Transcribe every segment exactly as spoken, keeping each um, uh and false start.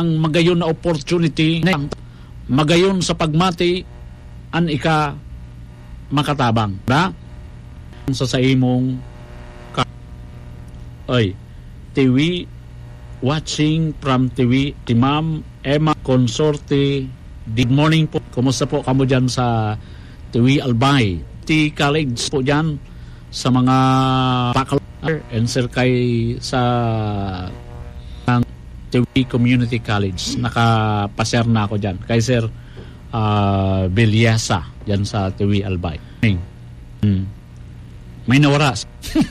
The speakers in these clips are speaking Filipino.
ang magayon na opportunity na magayon sa pagmati an ika makatabang ba sa sa imong ka oy T V watching from T V ti Ma'am Emma Consorte. Good morning po, kumusta po kamo dyan sa T V Albay ti college po dyan sa mga baccalaureate and sir kay sa T V Community College. Nakapaser na ako dyan kay sir uh, Bilyasa dyan sa T V Albay. Hmm. May nawaras.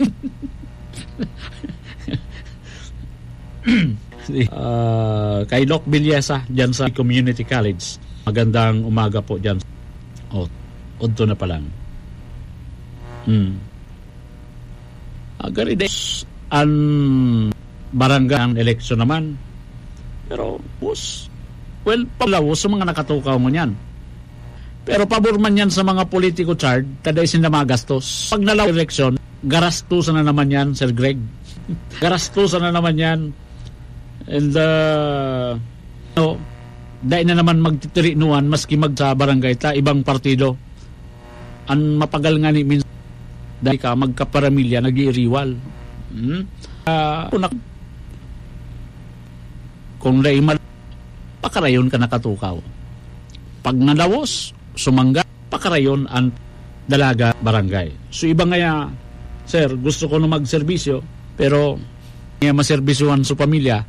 uh, kay Doc Bilyasa dyan sa Community College. Magandang umaga po dyan. Oh, udto na pa lang. Hmm. Agarides an barangay ang eleksyon naman. Pero, bus, well, palawo sa mga nakatukaw mo niyan. Pero pabor man yan sa mga politiko chard, taday sila magastos. Pag nalaw eleksyon, garastusan na naman yan, Sir Greg. Garastusan na naman yan. And, uh, no, dahil na naman magtitirinuan, maski mag sa barangay ta, ibang partido. Ang mapagal nga ni minsan, dahil ka magkaparamilya, nag-iiriwal. Hmm? Uh, kung dahil mal, pakarayon ka nakatukaw. Pag nalawos, sumangga, pakarayon ang dalaga barangay. So iba nga, sir, gusto ko na magserbisyo, pero nga maserbisyuhan sa pamilya.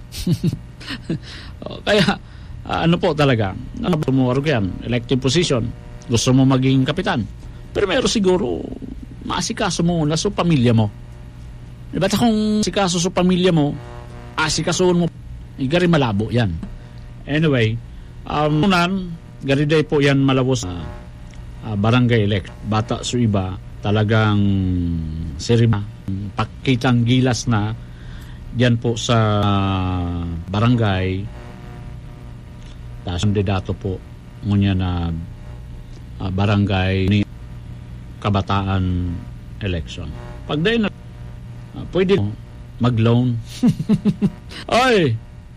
Kaya, uh, ano po talaga, ano mo yan, elective position, gusto mo maging kapitan. Pero meron siguro, maasikaso mo na sa pamilya mo. Diba kung asikaso sa pamilya mo, asikasuon mo, gari malabo yan. Anyway, um, unan, gari day po yan malabos na uh, barangay elect. Bata sa iba, talagang sirima, pakitang gilas na diyan po sa uh, barangay. Tapos kandidato po ngunya na uh, barangay ni kabataan election. Pag day na, uh, pwede mag-loan. Ay!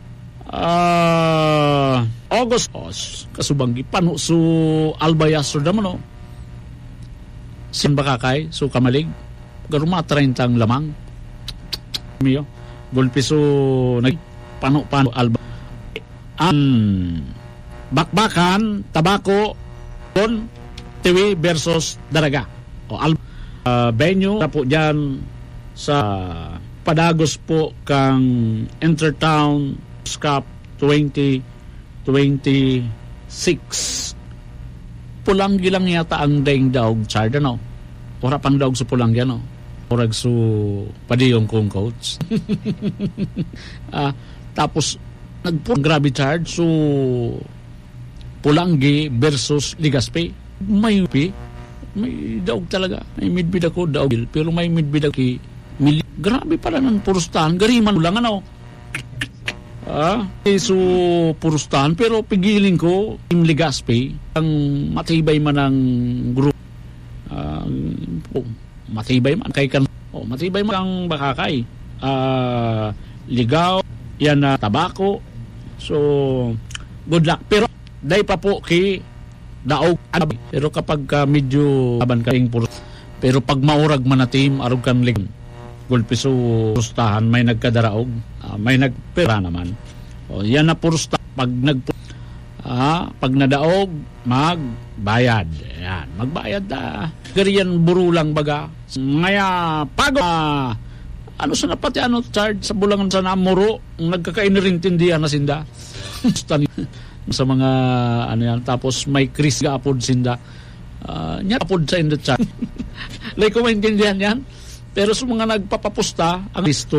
Ah, uh, August os kasubang ipano su albayas da mo sin bakakay su kamalig garuma trenta ang lamang miyo gulpiso nag pano pano alba an bakbakan tabako don T V versus daraga o al uh, venue na po diyan sa Padagos po kang Intertown Cup twenty twenty-six. Pulanggi lang yata ang daing daog chard, ano? Ora pang daog sa pulanggi, ano? Orag su padiyong kong coach. ah, tapos, nagpun grabe charge su Pulanggi versus Ligaspi. May pi, may daog talaga. May midbid ako daog, pero may midbid ako mili. Grabe pala ng purustahan. Gariman lang, ano? Ah, so purustahan pero pigilin ko Team Ligaspi ang matibay man ang group. Uh, oh, matibay man kay kan. Oh, matibay man ang bakakay. Ah, uh, ligaw yan na uh, tabako. So good luck pero day pa po kay daog pero kapag uh, medyo aban kaing purus pero pag maurag man na team arog kan lig gulpiso purustahan may nagkadaraog uh, may nagpera naman o yan na purusta pag nag ah, pag nadaog magbayad yan magbayad na gariyan burulang baga ngaya pago uh, ano sa napati ano charge sa bulangan sa namuro nagkakainirintindihan na sinda sa mga ano yan tapos may Chris gaapod sinda uh, nya apod sa inda chat like ko maintindihan yan. Pero sa mga nagpapapusta, ang Kristo,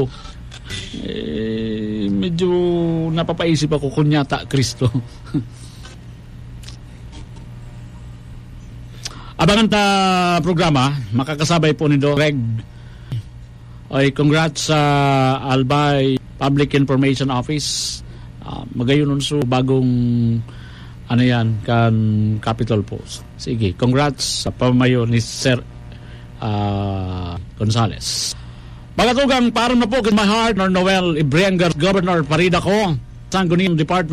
eh, medyo napapaisip ako kunyata Kristo. Abangan ta programa, makakasabay po ni Doc Greg. Ay, congrats sa uh, Albay Public Information Office. Uh, magayon nun so bagong ano yan, kan Capitol Post. Sige, congrats sa pamayo ni Sir Uh, Gonzales. Magatugang parang na po kay my heart nor Noel Ibriangar Governor Parida ko Sangguniang Department